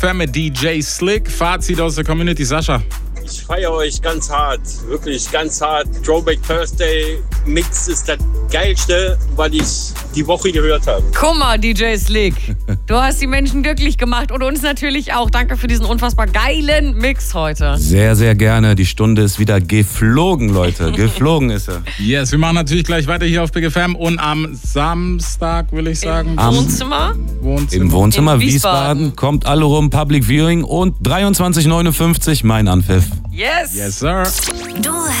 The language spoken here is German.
mit DJ Slick. Fazit aus der Community, Sascha. Ich feiere euch ganz hart, wirklich ganz hart. Throwback Thursday Mix ist das Geilste, was ich die Woche gehört habe. Guck mal, DJ Slick, du hast die Menschen glücklich gemacht und uns natürlich auch. Danke für diesen unfassbar geilen Mix heute. Sehr, sehr gerne. Die Stunde ist wieder geflogen, Leute. Geflogen ist sie. Yes, wir machen natürlich gleich weiter hier auf Big FM und am Samstag, will ich sagen. Im Wohnzimmer? Im Wohnzimmer In Wiesbaden kommt alle rum, Public Viewing und 23:59 mein Anpfiff. Yes. Yes, sir. Du